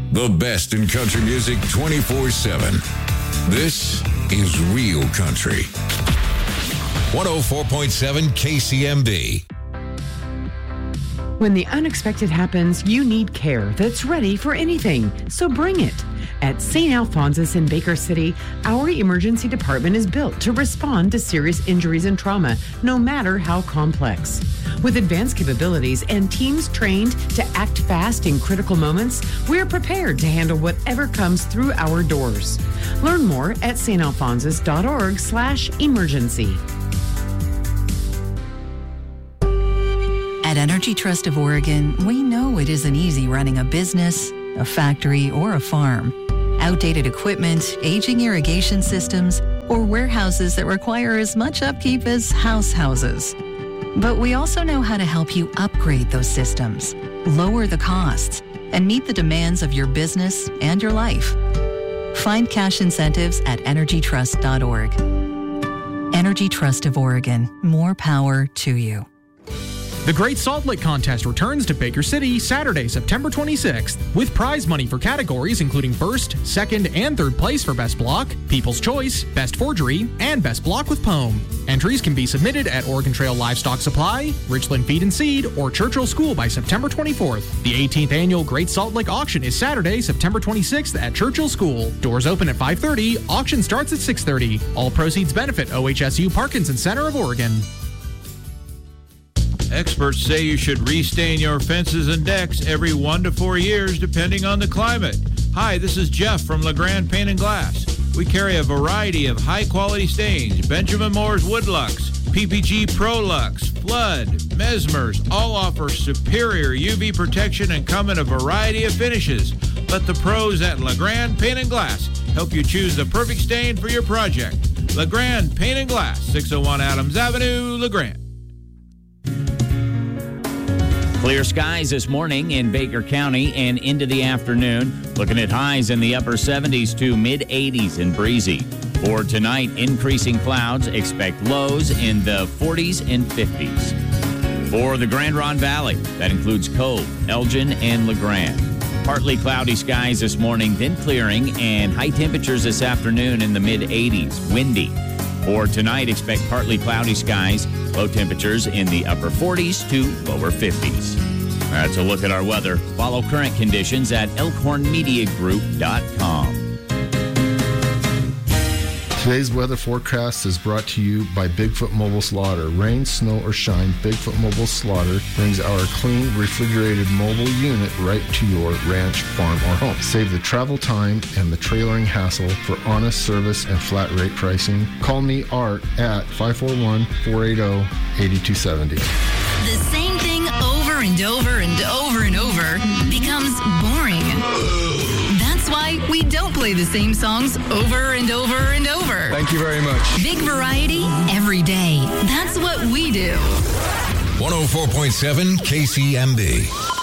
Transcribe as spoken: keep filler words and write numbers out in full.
The best in country music twenty-four seven. This is Real Country. one oh four point seven K C M B. When the unexpected happens, you need care that's ready for anything. So bring it. At Saint Alphonsus in Baker City, our emergency department is built to respond to serious injuries and trauma, no matter how complex. With advanced capabilities and teams trained to act fast in critical moments, we're prepared to handle whatever comes through our doors. Learn more at stalphonsus.org slash emergency. At Energy Trust of Oregon, we know it isn't easy running a business, a factory, or a farm. Outdated equipment, aging irrigation systems, or warehouses that require as much upkeep as house houses. But we also know how to help you upgrade those systems, lower the costs, and meet the demands of your business and your life. Find cash incentives at energy trust dot org. Energy Trust of Oregon. More power to you. The Great Salt Lick Contest returns to Baker City Saturday, September twenty-sixth, with prize money for categories including first, second, and third place for Best Block, People's Choice, Best Forgery, and Best Block with Poem. Entries can be submitted at Oregon Trail Livestock Supply, Richland Feed and Seed, or Churchill School by September twenty-fourth. The eighteenth Annual Great Salt Lick Auction is Saturday, September twenty-sixth at Churchill School. Doors open at five thirty. Auction starts at six thirty. All proceeds benefit O H S U Parkinson Center of Oregon. Experts say you should restain your fences and decks every one to four years, depending on the climate. Hi, this is Jeff from LeGrand Paint and Glass. We carry a variety of high-quality stains, Benjamin Moore's Woodlux, P P G ProLux, Flood, Mesmers, all offer superior U V protection and come in a variety of finishes. Let the pros at LeGrand Paint and Glass help you choose the perfect stain for your project. LeGrand Paint and Glass, six oh one Adams Avenue, LeGrand. Clear skies this morning in Baker County and into the afternoon. Looking at highs in the upper seventies to mid eighties and breezy. For tonight, increasing clouds. Expect lows in the forties and fifties. For the Grand Ronde Valley, that includes Cove, Elgin, and LeGrand. Partly cloudy skies this morning, then clearing, and high temperatures this afternoon in the mid eighties. Windy. For tonight, expect partly cloudy skies, low temperatures in the upper forties to lower fifties. That's a look at our weather. Follow current conditions at elkhorn media group dot com. Today's weather forecast is brought to you by Bigfoot Mobile Slaughter. Rain, snow, or shine, Bigfoot Mobile Slaughter brings our clean, refrigerated mobile unit right to your ranch, farm, or home. Save the travel time and the trailering hassle for honest service and flat rate pricing. Call me, Art, at five four one, four eight zero, eight two seven zero. The same thing over and over and over and over becomes boring. That's why we don't play the same songs over and over and over. Thank you very much. Big variety every day. That's what we do. one oh four point seven K C M B.